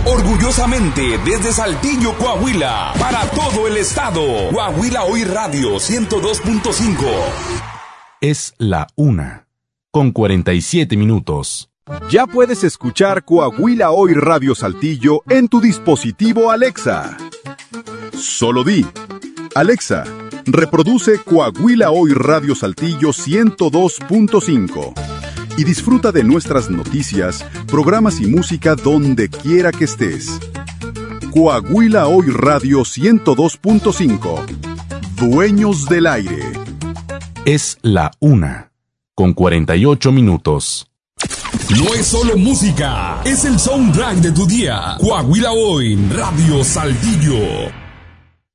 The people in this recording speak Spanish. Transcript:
Orgullosamente desde Saltillo, Coahuila, para todo el estado. Coahuila Hoy Radio 102.5. Es la 1:47. Ya puedes escuchar Coahuila Hoy Radio Saltillo en tu dispositivo Alexa. Solo di: Alexa, reproduce Coahuila Hoy Radio Saltillo 102.5 y disfruta de nuestras noticias, programas y música donde quiera que estés. Coahuila Hoy Radio 102.5. Dueños del aire. Es la 1:48. No es solo música, es el soundtrack de tu día. Coahuila Hoy Radio Saltillo.